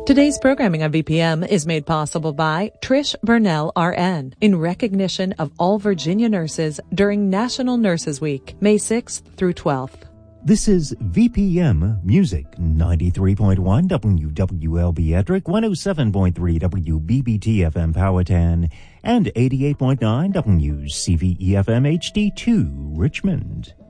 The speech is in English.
Today's programming on VPM is made possible by Trish Burnell, RN, in recognition of all Virginia nurses during National Nurses Week, May 6th through 12th. This is VPM Music, 93.1 WWLB Ettrick, 107.3 WBBT FM Powhatan, and 88.9 WCVE FM HD2 Richmond.